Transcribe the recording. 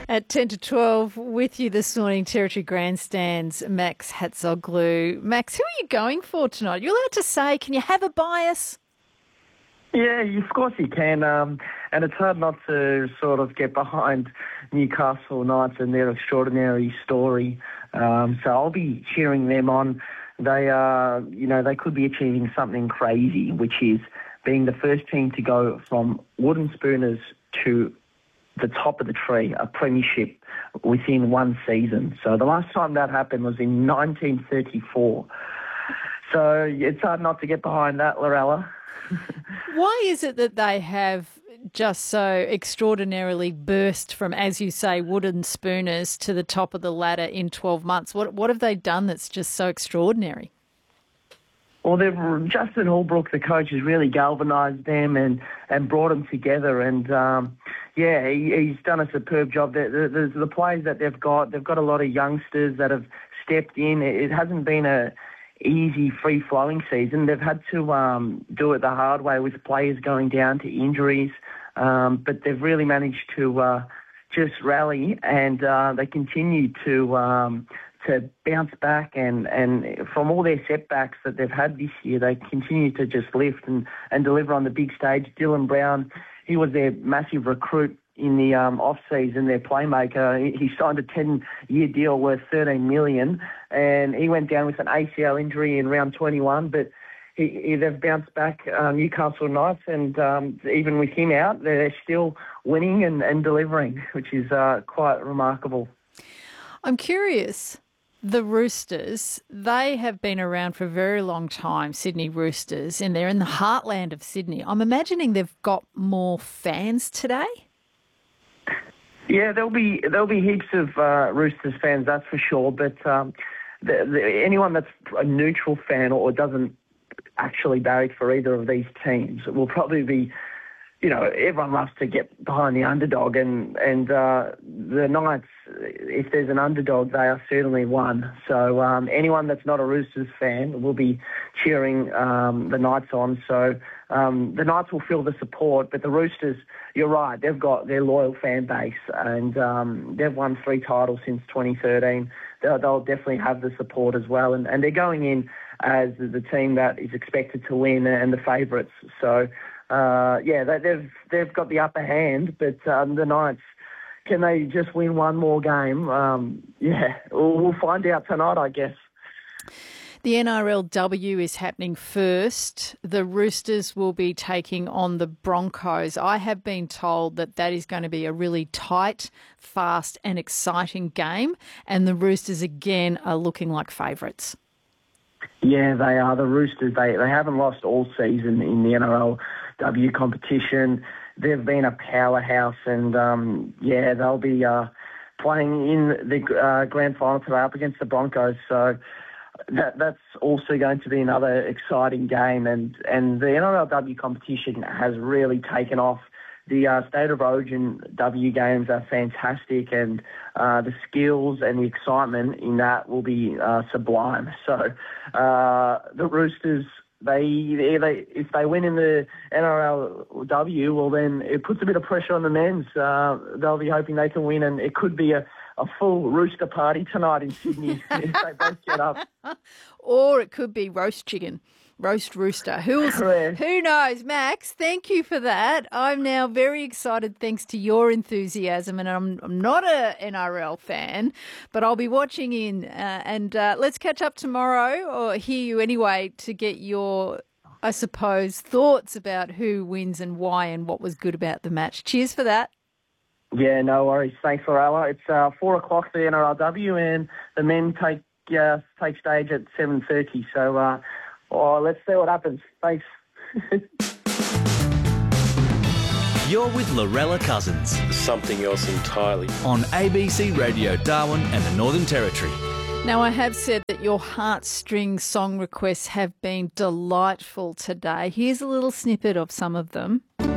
At 10 to 12, with you this morning, Territory Grandstands, Max Hatzoglu. Max, who are you going for tonight? You're allowed to say, can you have a bias? Yeah, of course you can. And it's hard not to sort of get behind Newcastle Knights and their extraordinary story. So I'll be cheering them on. They are, they could be achieving something crazy, which is being the first team to go from wooden spooners to the top of the tree, a premiership, within one season. So the last time that happened was in 1934. So it's hard not to get behind that, Lorella. Why is it that they have just so extraordinarily burst from, as you say, wooden spooners to the top of the ladder in 12 months? What have they done that's just so extraordinary? Well, Justin Holbrook, the coach, has really galvanised them and brought them together. And, he's done a superb job. The players that they've got a lot of youngsters that have stepped in. It hasn't been a easy, free-flowing season. They've had to do it the hard way with players going down to injuries. But they've really managed to just rally, and they continue to bounce back, and from all their setbacks that they've had this year, they continue to just lift and deliver on the big stage. Dylan Brown, he was their massive recruit in the off-season, their playmaker. He signed a 10-year deal worth $13 million, and he went down with an ACL injury in round 21, but they've bounced back, Newcastle Knights, and even with him out, they're still winning and delivering, which is quite remarkable. I'm curious. The Roosters, they have been around for a very long time, Sydney Roosters, and they're in the heartland of Sydney. I'm imagining they've got more fans today? Yeah, there'll be heaps of Roosters fans, that's for sure, but anyone that's a neutral fan or doesn't actually barrack for either of these teams will probably be, everyone loves to get behind the underdog, and the Knights, if there's an underdog, they are certainly one. So anyone that's not a Roosters fan will be cheering the Knights on. So the Knights will feel the support, but the Roosters, you're right, they've got their loyal fan base, and they've won 3 titles since 2013. They'll definitely have the support as well, and they're going in as the team that is expected to win and the favourites. So they've got the upper hand, but the Knights, can they just win one more game? We'll find out tonight, I guess. The NRLW is happening first. The Roosters will be taking on the Broncos. I have been told that is going to be a really tight, fast and exciting game, and the Roosters again are looking like favourites. Yeah, they are. The Roosters, they haven't lost all season in the NRLW competition. They've been a powerhouse, and they'll be playing in the grand final today up against the Broncos. So that's also going to be another exciting game, and the NRLW competition has really taken off. The State of Origin W games are fantastic, and the skills and the excitement in that will be sublime. So the Roosters, if they win in the NRLW, well then it puts a bit of pressure on the men's. They'll be hoping they can win, and it could be a full Rooster party tonight in Sydney if they both get up. Or it could be roast chicken. Roast rooster. Who knows? Max, thank you for that. I'm now very excited thanks to your enthusiasm, and I'm not a NRL fan, but I'll be watching in and let's catch up tomorrow, or hear you anyway, to get your, I suppose, thoughts about who wins and why and what was good about the match. Cheers for that. Yeah, no worries. Thanks, Lorella. It's 4 o'clock for the NRLW, and the men take stage at 7:30, so let's see what happens. Thanks. You're with Lorella Cousins. Something else entirely. On ABC Radio Darwin and the Northern Territory. Now, I have said that your heartstring song requests have been delightful today. Here's a little snippet of some of them.